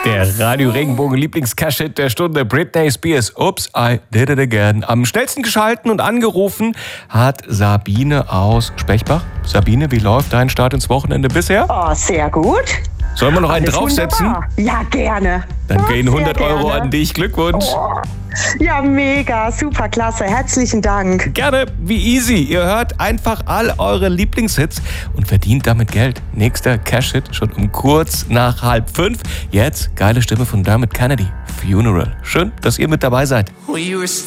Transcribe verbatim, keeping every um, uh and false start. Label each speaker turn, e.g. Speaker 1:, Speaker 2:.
Speaker 1: Der Radio Regenbogen Lieblings-Cash-Hit der Stunde, Britney Spears, Oops, I Did It Again. Am schnellsten geschalten und angerufen hat Sabine aus Spechbach. Sabine, wie läuft dein Start ins Wochenende bisher?
Speaker 2: Oh, sehr gut.
Speaker 1: Sollen wir noch einen
Speaker 2: Alles
Speaker 1: draufsetzen?
Speaker 2: wunderbar. Ja, gerne.
Speaker 1: Dann
Speaker 2: Oh,
Speaker 1: gehen
Speaker 2: sehr
Speaker 1: hundert Euro
Speaker 2: gerne.
Speaker 1: an dich. Glückwunsch.
Speaker 2: Oh. Ja, mega, super, klasse. Herzlichen Dank.
Speaker 1: Gerne, wie easy. Ihr hört einfach all eure Lieblingshits und verdient damit Geld. Nächster Cash-Hit schon um kurz nach halb fünf. Jetzt geile Stimme von Dermot Kennedy, Funeral. Schön, dass ihr mit dabei seid.